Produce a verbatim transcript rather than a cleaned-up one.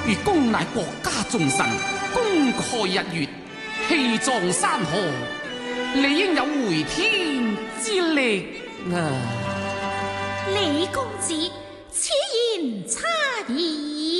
如公乃國家重臣，功蓋日月，氣壯山河，理應有回天之力啊！ 李公子此言差矣。